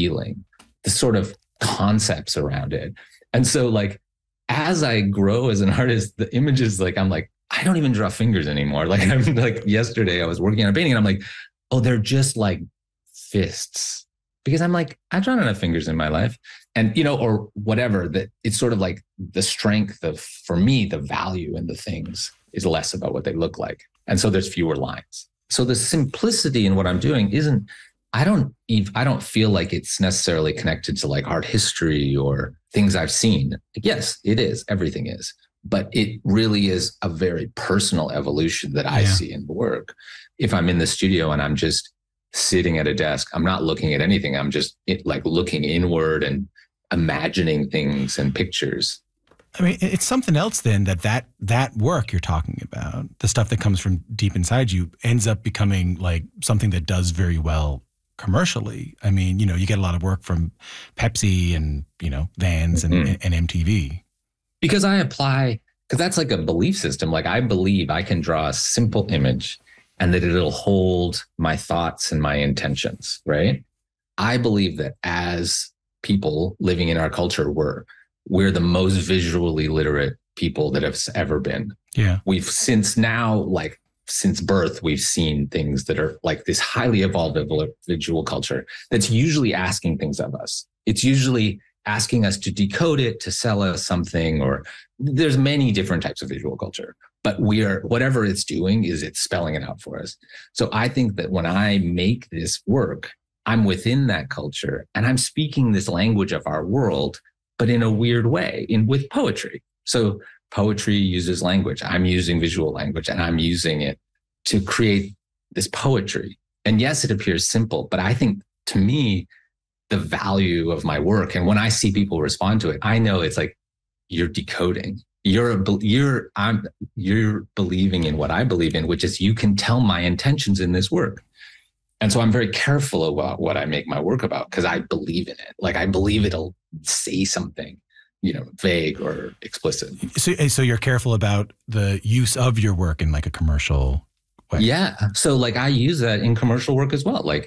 feeling, the sort of concepts around it. And so like, as I grow as an artist, the images, like, I'm like, I don't even draw fingers anymore. Like, I'm like, yesterday I was working on a painting and I'm like, oh, they're just like fists, because I'm like, I've drawn enough fingers in my life, and, you know, or whatever, that it's sort of like the strength of, for me, the value in the things is less about what they look like. And so there's fewer lines. So the simplicity in what I'm doing isn't, I don't feel like it's necessarily connected to like art history or things I've seen. Yes, it is. Everything is. But it really is a very personal evolution that I see in the work. If I'm in the studio and I'm just sitting at a desk, I'm not looking at anything. I'm just like looking inward and imagining things and pictures. I mean, it's something else then that work you're talking about, the stuff that comes from deep inside you, ends up becoming like something that does very well commercially. I mean, you know, you get a lot of work from Pepsi and, you know, Vans and MTV. Because that's like a belief system. Like, I believe I can draw a simple image and that it'll hold my thoughts and my intentions, right? I believe that as people living in our culture, we're the most visually literate people that have ever been. Yeah. Since birth, we've seen things that are like this highly evolved visual culture that's usually asking things of us. It's usually asking us to decode it, to sell us something, or there's many different types of visual culture, but whatever it's doing is it's spelling it out for us. So I think that when I make this work, I'm within that culture and I'm speaking this language of our world, but in a weird way, with poetry. So poetry uses language. I'm using visual language and I'm using it to create this poetry. And yes, it appears simple, but I think, to me, the value of my work, and when I see people respond to it, I know it's like, you're decoding. You're believing in what I believe in, which is you can tell my intentions in this work. And so I'm very careful about what I make my work about, because I believe in it. Like, I believe it'll say something, you know, vague or explicit. So you're careful about the use of your work in like a commercial way. Yeah. So like, I use that in commercial work as well. Like,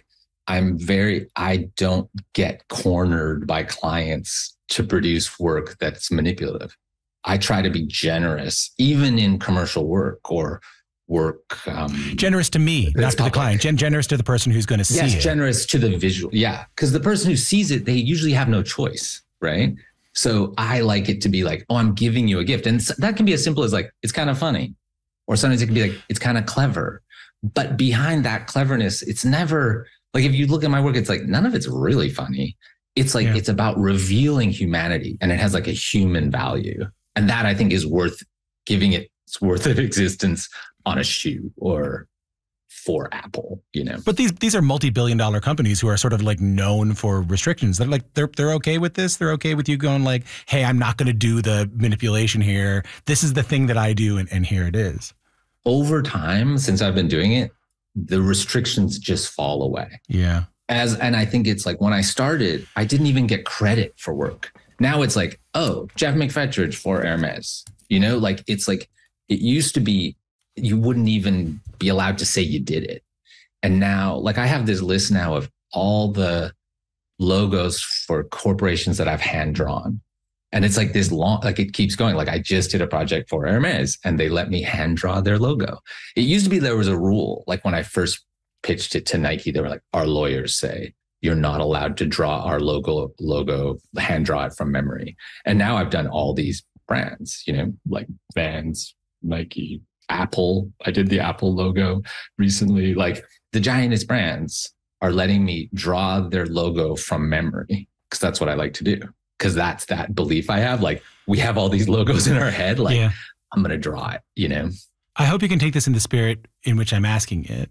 I don't get cornered by clients to produce work that's manipulative. I try to be generous, even in commercial work or work. Generous to me, not to the client. Generous to the person who's going to see it. Yes, generous to the visual. Yeah. Because the person who sees it, they usually have no choice, right? So I like it to be like, oh, I'm giving you a gift. And that can be as simple as like, it's kind of funny. Or sometimes it can be like, it's kind of clever. But behind that cleverness, it's never, like, if you look at my work, it's like, none of it's really funny. It's like, it's about revealing humanity, and it has like a human value. And that, I think, is worth giving its worth of existence on a shoe or for Apple, you know. But these are multi-billion-dollar companies who are sort of like known for restrictions. They're like, they're okay with this. They're okay with you going like, hey, I'm not going to do the manipulation here. This is the thing that I do, and here it is. Over time, since I've been doing it, the restrictions just fall away. Yeah. And I think it's like, when I started, I didn't even get credit for work. Now it's like, oh, Jeff McFetridge for Hermes, you know, like, it's like, it used to be, you wouldn't even be allowed to say you did it. And now, like, I have this list now of all the logos for corporations that I've hand drawn. And it's like this long, like, it keeps going. Like, I just did a project for Hermes and they let me hand draw their logo. It used to be there was a rule. Like, when I first pitched it to Nike, they were like, our lawyers say you're not allowed to draw our logo, hand draw it from memory. And now I've done all these brands, you know, like Vans, Nike, Apple. I did the Apple logo recently. Like, the giantest brands are letting me draw their logo from memory, because that's what I like to do. Because that's that belief I have. Like, we have all these logos in our head. Like, I'm going to draw it, you know? I hope you can take this in the spirit in which I'm asking it.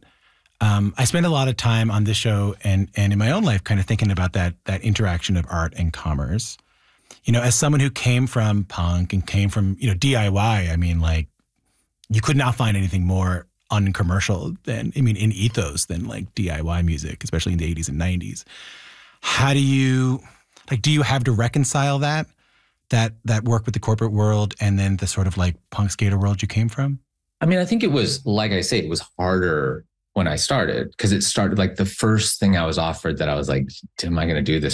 I spend a lot of time on this show and in my own life kind of thinking about that interaction of art and commerce. You know, as someone who came from punk and came from, you know, DIY, I mean, like, you could not find anything more uncommercial than, I mean, in ethos than like DIY music, especially in the 80s and 90s. How do you, like, do you have to reconcile that work with the corporate world and then the sort of like punk skater world you came from? I mean, I think it was, like I say, it was harder when I started, because it started like the first thing I was offered that I was like, am I going to do this